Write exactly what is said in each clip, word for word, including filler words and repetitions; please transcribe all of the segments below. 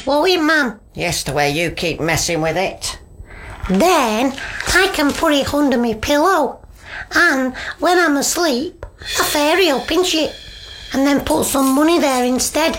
won't it, Mum? Yes, the way you keep messing with it. Then I can put it under my pillow, and when I'm asleep, a fairy will pinch it, and then put some money there instead.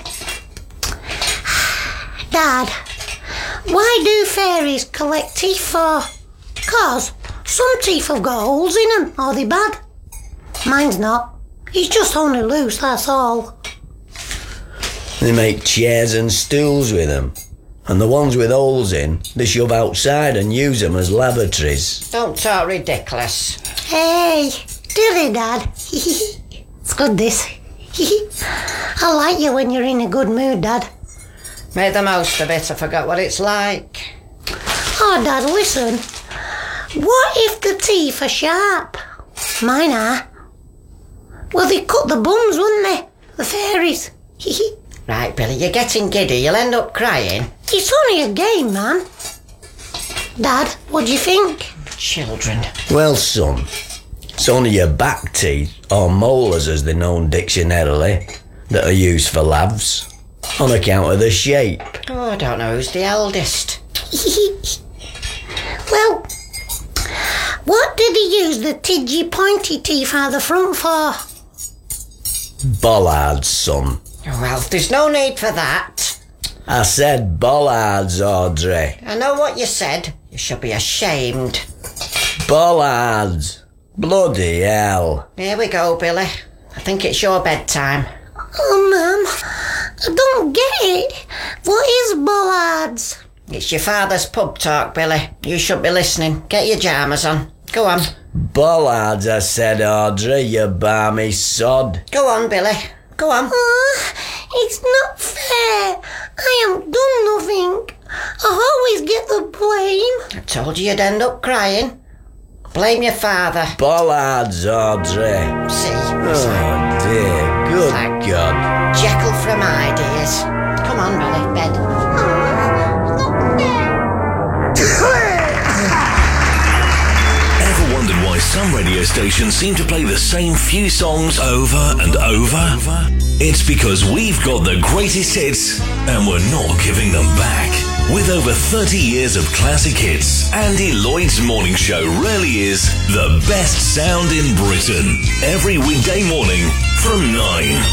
Dad, why do fairies collect teeth for? 'Cause some teeth have got holes in them, or they're bad. Mine's not. It's just only loose, that's all. They make chairs and stools with them. And the ones with holes in, they shove outside and use them as lavatories. Don't talk ridiculous. Hey, do they, Dad? It's good, this. I like you when you're in a good mood, Dad. Made the most of it, I forgot what it's like. Oh, Dad, listen. What if the teeth are sharp? Mine are. Well, they cut the bums, wouldn't they? The fairies. Right, Billy, you're getting giddy. You'll end up crying. It's only a game, man. Dad, what do you think? Children. Well, son, it's only your back teeth, or molars as they're known dictionarily, that are used for lavs, on account of the shape. Oh, I don't know who's the eldest. Well, what did he use the tidgy pointy teeth out the front for? Bollards, son. Well, there's no need for that. I said bollards, Audrey. I know what you said. You should be ashamed. Bollards. Bloody hell. Here we go, Billy. I think it's your bedtime. Oh, Mum, I don't get it. What is bollards? It's your father's pub talk, Billy. You should be listening. Get your jammers on. Go on. Bollards, I said, Audrey, you barmy sod. Go on, Billy. Go on. Oh, it's not fair. I haven't done nothing. I always get the blame. I told you you'd end up crying. Blame your father. Bollards, Audrey. See? Oh, dear. Good Like God. Jekyll from ideas. Come on, Billy, bed. Oh, not fair. Ever wondered why some radio stations seem to play the same few songs over and over? It's because we've got the greatest hits and we're not giving them back. With over thirty years of classic hits, Andy Lloyd's morning show really is the best sound in Britain. Every weekday morning from nine.